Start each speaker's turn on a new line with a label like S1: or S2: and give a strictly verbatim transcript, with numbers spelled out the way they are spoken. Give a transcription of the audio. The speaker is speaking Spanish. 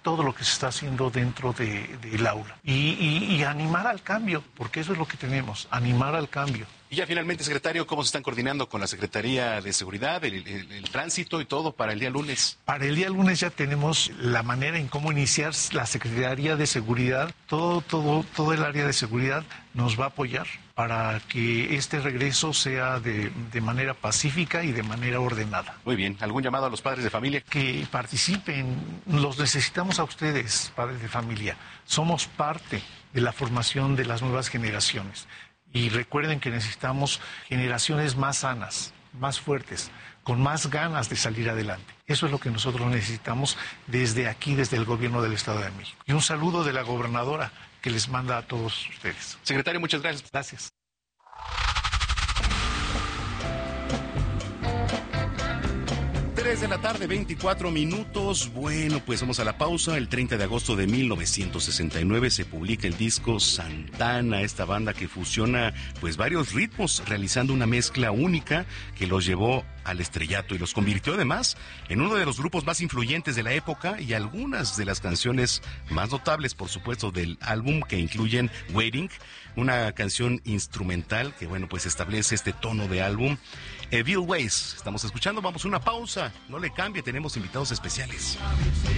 S1: todo lo que se está haciendo dentro de, del aula y, y, y animar al cambio, porque eso es lo que tenemos, animar al cambio.
S2: Y ya finalmente, secretario, ¿cómo se están coordinando con la Secretaría de Seguridad, el, el, el tránsito y todo para el día lunes?
S1: Para el día lunes ya tenemos la manera en cómo iniciar la Secretaría de Seguridad, todo, todo, todo el área de seguridad nos va a apoyar para que este regreso sea de, de manera pacífica y de manera ordenada.
S2: Muy bien, ¿algún llamado a los padres de familia?
S1: Que participen, los necesitamos a ustedes, padres de familia, somos parte de la formación de las nuevas generaciones. Y recuerden que necesitamos generaciones más sanas, más fuertes, con más ganas de salir adelante. Eso es lo que nosotros necesitamos desde aquí, desde el gobierno del Estado de México. Y un saludo de la gobernadora que les manda a todos ustedes.
S2: Secretario, muchas gracias.
S1: Gracias.
S2: tres de la tarde, veinticuatro minutos. Bueno, pues vamos a la pausa. El treinta de agosto de mil novecientos sesenta y nueve se publica el disco Santana, esta banda que fusiona pues varios ritmos, realizando una mezcla única que los llevó al estrellato y los convirtió además en uno de los grupos más influyentes de la época, y algunas de las canciones más notables, por supuesto, del álbum, que incluyen Waiting, una canción instrumental que, bueno, pues establece este tono de álbum. Evil Ways, estamos escuchando, vamos a una pausa, no le cambie, tenemos invitados especiales.